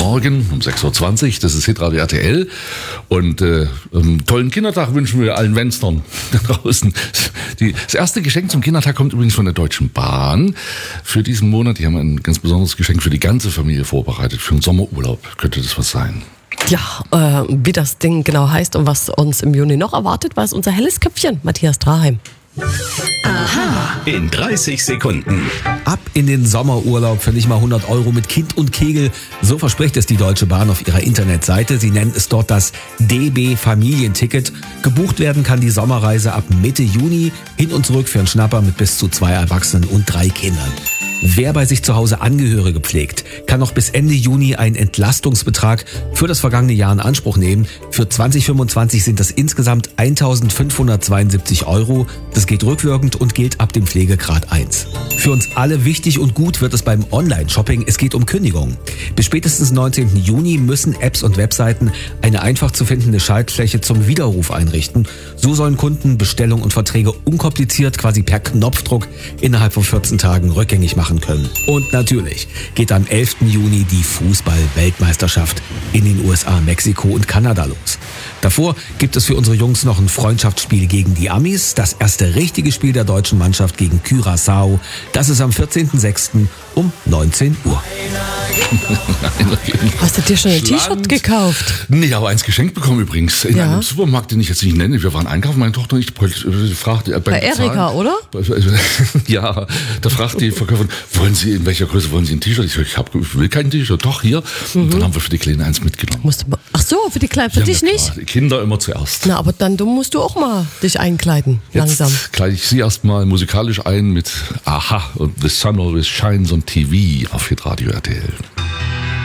morgen um 6.20 Uhr. Das ist Hitradio RTL. Und tollen Kindertag wünschen wir allen Wenstern da draußen. Das erste Geschenk zum Kindertag kommt übrigens von der Deutschen Bahn. Für diesen Monat, die haben ein ganz besonderes Geschenk für die ganze Familie vorbereitet. Für einen Sommerurlaub könnte das was sein. Ja, wie das Ding genau heißt und was uns im Juni noch erwartet, weiß unser helles Köpfchen, Matthias Draheim. Aha. In 30 Sekunden. Ab in den Sommerurlaub für nicht mal 100 Euro mit Kind und Kegel. So verspricht es die Deutsche Bahn auf ihrer Internetseite. Sie nennen es dort das DB Familienticket. Gebucht werden kann die Sommerreise ab Mitte Juni hin und zurück für einen Schnapper mit bis zu 2 Erwachsenen und 3 Kindern. Wer bei sich zu Hause Angehörige pflegt, kann noch bis Ende Juni einen Entlastungsbetrag für das vergangene Jahr in Anspruch nehmen. Für 2025 sind das insgesamt 1.572 Euro. Das geht rückwirkend und gilt ab dem Pflegegrad 1. Für uns alle wichtig und gut wird es beim Online-Shopping. Es geht um Kündigungen. Bis spätestens 19. Juni müssen Apps und Webseiten eine einfach zu findende Schaltfläche zum Widerruf einrichten. So sollen Kunden Bestellungen und Verträge unkompliziert, quasi per Knopfdruck, innerhalb von 14 Tagen rückgängig machen können. Und natürlich geht am 11. Juni die Fußball-Weltmeisterschaft in den USA, Mexiko und Kanada los. Davor gibt es für unsere Jungs noch ein Freundschaftsspiel gegen die Amis. Das erste richtige Spiel der deutschen Mannschaft gegen Curaçao. Das ist am 14.06. um 19 Uhr. Hast du dir schon ein T-Shirt gekauft? Nee, aber eins geschenkt bekommen übrigens. In einem Supermarkt, den ich jetzt nicht nenne. Wir waren einkaufen, meine Tochter und ich fragte bei Erika, oder? Ja, da fragt die Verkäuferin, in welcher Größe wollen Sie ein T-Shirt? Ich sage, ich will kein T-Shirt. Doch, hier. Und dann haben wir für die Kleine eins mitgenommen. Ach so, für die Kleine, für dich nicht? Die Kinder immer zuerst. Na, aber dann musst du auch mal dich einkleiden, langsam. Jetzt kleide ich sie erstmal musikalisch ein mit Aha und The Sun Always Shines on TV auf Hitradio RTL.